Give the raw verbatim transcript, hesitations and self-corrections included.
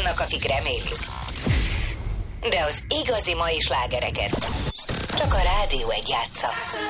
Vannak, akik remélik. De az igazi mai slágereket csak a Rádió egy játsza.